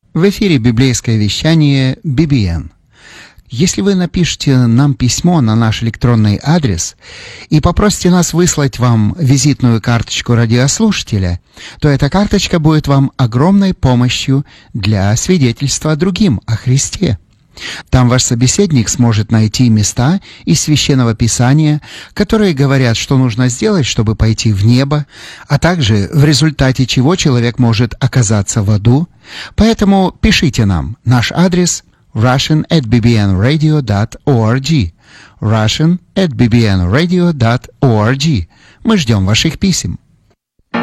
В эфире библейское вещание BBN. Если вы напишете нам письмо на наш электронный адрес и попросите нас выслать вам визитную карточку радиослушателя, то эта карточка будет вам огромной помощью для свидетельства другим о Христе. Там ваш собеседник сможет найти места из Священного Писания, которые говорят, что нужно сделать, чтобы пойти в небо, а также в результате чего человек может оказаться в аду. Поэтому пишите нам. Наш адрес russian@bbnradio.org. russian@bbnradio.org. Мы ждем ваших писем.